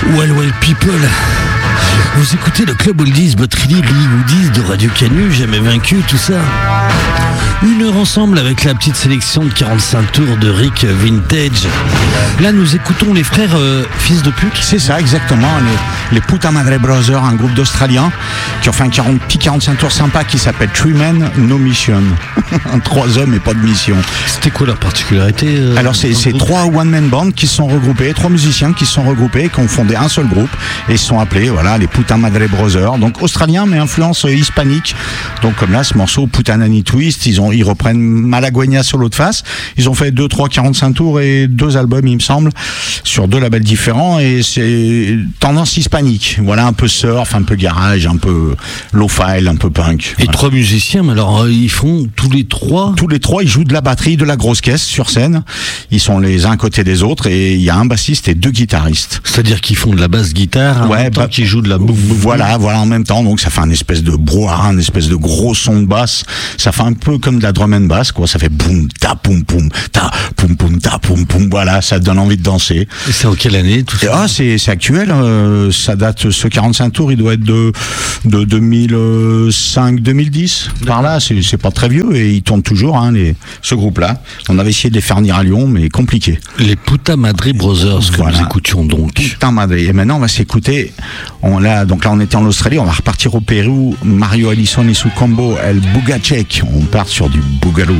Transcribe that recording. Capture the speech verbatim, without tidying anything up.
Well, well, people. Vous écoutez le Club Oldies, but really, really Oldies de Radio Canu, jamais vaincu, tout ça. Une heure ensemble avec la petite sélection de quarante-cinq tours de Rick Vintage. Là, nous écoutons les frères euh, Fils de pute. C'est ça, exactement. Les, les Puta Madre Brothers, un groupe d'Australiens qui ont fait un quarante, petit quarante-cinq tours sympa qui s'appelle Three Men, No Mission. Trois hommes et pas de mission. C'était quoi leur particularité euh, Alors, c'est, c'est trois one-man bands qui se sont regroupés, trois musiciens qui se sont regroupés, qui ont fondé un seul groupe et ils se sont appelés, voilà, les Puta Madre Brothers. Donc, australiens, mais influence euh, hispanique. Donc, comme là, ce morceau, Putanani Twist, ils ont ils reprennent Malagueña sur l'autre face. Ils ont fait deux, trois, quarante-cinq tours et deux albums, il me semble, sur deux labels différents et c'est tendance hispanique. Voilà, un peu surf, un peu garage, un peu low-fi, un peu punk. Et voilà. Trois musiciens, mais alors euh, ils font tous les trois Tous les trois, ils jouent de la batterie, de la grosse caisse sur scène. Ils sont les uns à côté des autres et il y a un bassiste et deux guitaristes. C'est-à-dire qu'ils font de la basse guitare en Ouais, même temps bah, qu'ils jouent de la boum boum. Voilà, voilà en même temps. Donc ça fait un espèce de brouhaha, un espèce de gros son de basse. Ça fait un peu comme de la drum and bass, quoi. Ça fait boum, ta, poum, poum, ta, poum, poum, ta, poum, poum. Voilà, ça donne envie de danser. Et c'est en quelle année tout ça? Ah, c'est, c'est actuel. Euh, ça date, ce quarante-cinq tours, il doit être de, de deux mille cinq deux mille dix. Par là, c'est, c'est pas très vieux et ils tournent toujours, hein, les, ce groupe-là. On avait essayé de les faire venir à Lyon, mais compliqué. Les Puta Madre Brothers que Voilà. nous écoutions donc. Putain madre. Et maintenant, on va s'écouter. On l'a, donc là, on était en Australie. On va repartir au Pérou. Mario Allison et son combo El Bugachek. On part sur du Boogaloo.